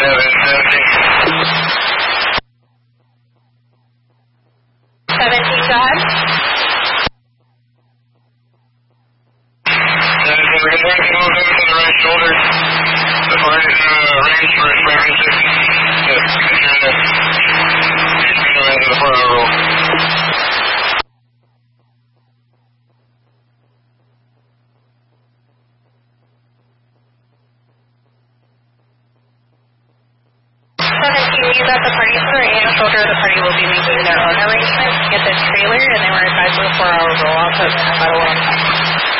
17, go ahead. We're going to move over to the right shoulder. The right range for range 6. Yes, you're in there. You're going to go into the 4-hour roll. You got the party for and shoulder. The party will be making their own arrangements to get this trailer, and they were advised of a 4-hour roll-off at about 1 o'clock.